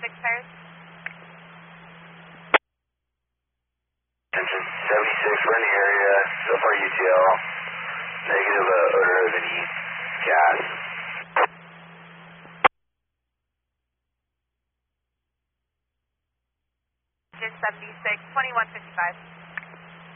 tires. Attention 76, we're in the area, so far UTL, negative odor of any gas. Engine 76, 2155.